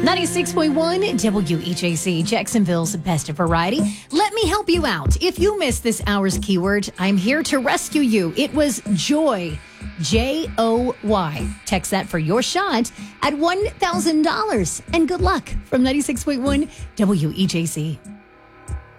96.1 WEJC, Jacksonville's best variety. Let me help you out. If you missed this hour's keyword, I'm here to rescue you. It was joy. Joy. Text that for your shot at $1,000. And good luck from 96.1 WEJC.